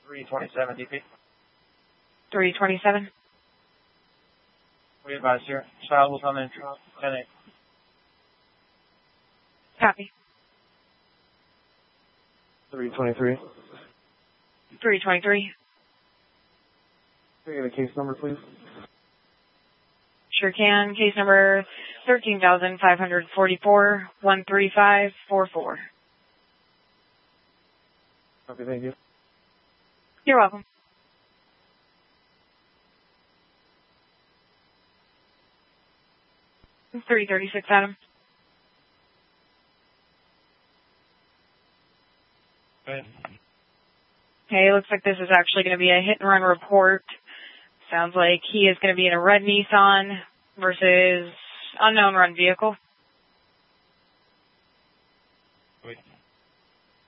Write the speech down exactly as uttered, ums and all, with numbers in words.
three twenty-seven D P. three twenty-seven. We advise here. Child will come in ten eight. Copy. three twenty-three. three twenty-three. Can I get a case number, please? Sure can. Case number thirteen thousand five hundred forty-four, one three five four four. Okay, thank you. You're welcome. three thirty-six, Adam. Okay. Hey, looks like this is actually going to be a hit and run report. Sounds like he is going to be in a red Nissan versus unknown run vehicle.